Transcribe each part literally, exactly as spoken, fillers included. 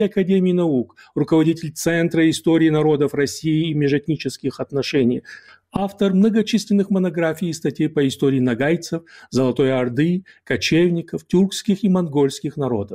Академии наук, руководитель Центра истории народов России и межэтнических отношений, автор многочисленных монографий и статей по истории нагайцев, Золотой Орды, кочевников, тюркских и монгольских народов.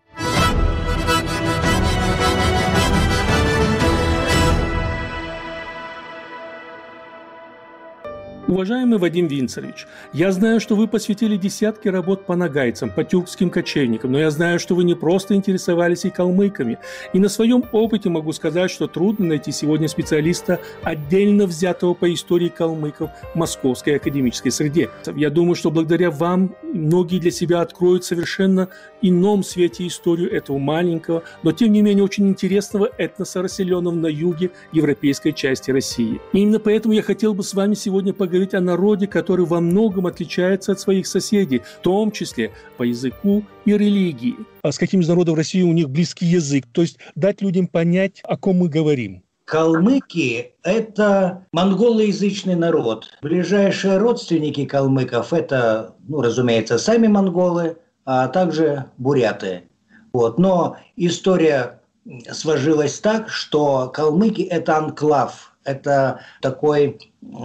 Уважаемый Вадим Винцерович, я знаю, что вы посвятили десятки работ по нагайцам, по тюркским кочевникам, но я знаю, что вы не просто интересовались и калмыками. И на своем опыте могу сказать, что трудно найти сегодня специалиста, отдельно взятого по истории калмыков в московской академической среде. Я думаю, что благодаря вам многие для себя откроют в совершенно ином свете историю этого маленького, но тем не менее очень интересного этноса, расселенного на юге европейской части России. И именно поэтому я хотел бы с вами сегодня поговорить говорить о народе, который во многом отличается от своих соседей, в том числе по языку и религии. А с каким из народов России у них близкий язык? То есть дать людям понять, о ком мы говорим. Калмыки – это монголоязычный народ. Ближайшие родственники калмыков – это, ну, разумеется, сами монголы, а также буряты. Вот. Но история сложилась так, что калмыки – это анклав. Это такой,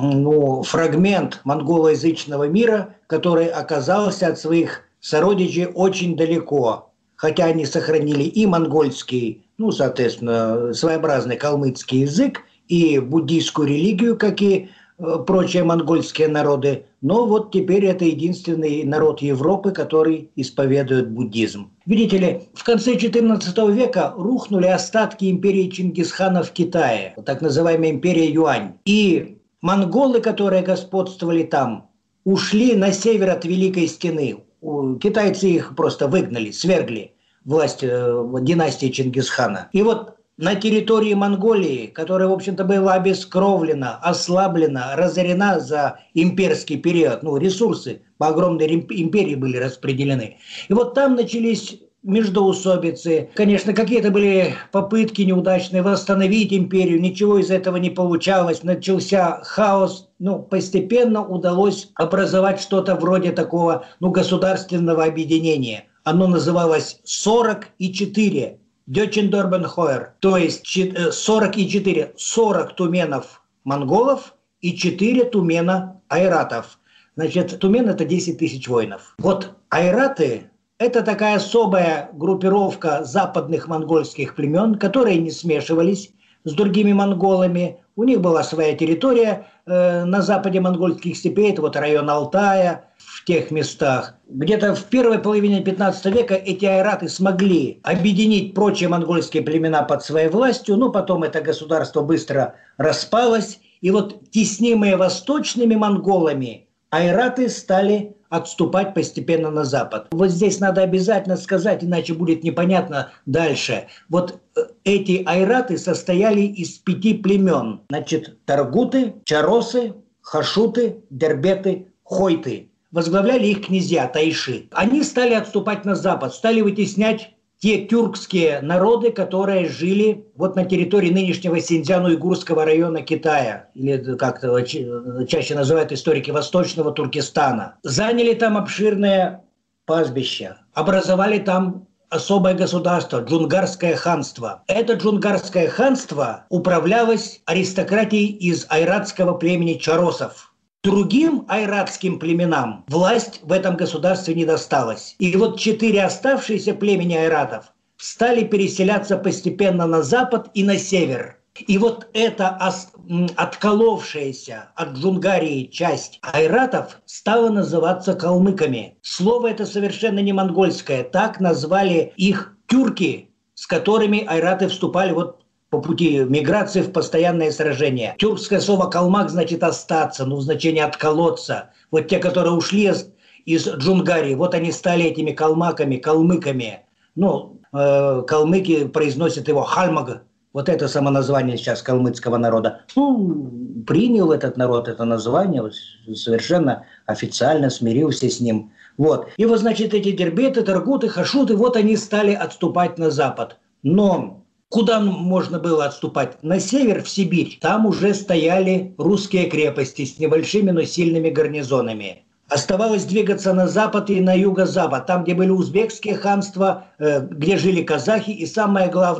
ну, фрагмент монголоязычного мира, который оказался от своих сородичей очень далеко. Хотя они сохранили и монгольский, ну, соответственно, своеобразный калмыцкий язык, и буддийскую религию, как и прочие монгольские народы. Но вот теперь это единственный народ Европы, который исповедует буддизм. Видите ли, в конце четырнадцатого века рухнули остатки империи Чингисхана в Китае, так называемая империя Юань. И монголы, которые господствовали там, ушли на север от Великой Стены. Китайцы их просто выгнали, свергли власть э, династии Чингисхана. И вот на территории Монголии, которая, в общем-то, была обескровлена, ослаблена, разорена за имперский период, ну, ресурсы по огромной империи были распределены. И вот там начались междоусобицы. Конечно, какие-то были попытки неудачные восстановить империю, ничего из этого не получалось, начался хаос. Ну, постепенно удалось образовать что-то вроде такого, ну, государственного объединения. Оно называлось сорок и четыре. Дёчендорбенхойер, то есть сорок и четыре, сорок туменов монголов и четыре тумена айратов. Значит, тумен – это десять тысяч воинов. Вот айраты – это такая особая группировка западных монгольских племен, которые не смешивались с другими монголами. У них была своя территория э, на западе монгольских степей, это вот район Алтая, в тех местах. Где-то в первой половине пятнадцатого века эти айраты смогли объединить прочие монгольские племена под своей властью, но потом это государство быстро распалось. И вот теснимые восточными монголами айраты стали отступать постепенно на запад. Вот здесь надо обязательно сказать, иначе будет непонятно дальше. Вот эти айраты состояли из пяти племен. Значит, таргуты, чаросы, хашуты, дербеты, хойты. Возглавляли их князья тайши. Они стали отступать на запад, стали вытеснять те тюркские народы, которые жили вот на территории нынешнего Синьцзян-Уйгурского района Китая, или как-то чаще называют историки Восточного Туркестана. Заняли там обширное пастбище, образовали там особое государство, Джунгарское ханство. Это Джунгарское ханство управлялось аристократией из айратского племени чаросов. Другим айратским племенам власть в этом государстве не досталась. И вот четыре оставшиеся племени айратов стали переселяться постепенно на запад и на север. И вот эта отколовшаяся от Джунгарии часть айратов стала называться калмыками. Слово это совершенно не монгольское. Так назвали их тюрки, с которыми айраты вступали вот по пути миграции в постоянные сражения. Тюркское слово «калмак» значит «остаться», ну, значение «отколоться». Вот те, которые ушли из Джунгарии, вот они стали этими калмаками, калмыками. Ну, э, калмыки произносят его «хальмаг». Вот это самоназвание сейчас калмыцкого народа. Ну, принял этот народ это название, вот, совершенно официально смирился с ним. Вот. И вот, значит, эти дербеты, таргуты, хашуты, вот они стали отступать на запад. Но куда можно было отступать? На север, в Сибирь. Там уже стояли русские крепости с небольшими, но сильными гарнизонами. Оставалось двигаться на запад и на юго-запад, там, где были узбекские ханства, где жили казахи, и самое главное,